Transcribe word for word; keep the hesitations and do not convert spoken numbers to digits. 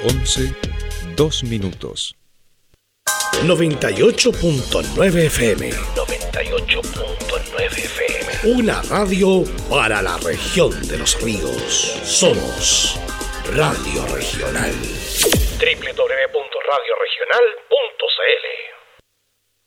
once, dos minutos. noventa y ocho punto nueve F M. noventa y ocho punto nueve F M. Una radio para la región de los ríos. Somos Radio Regional. doble u doble u doble u punto radio regional punto c l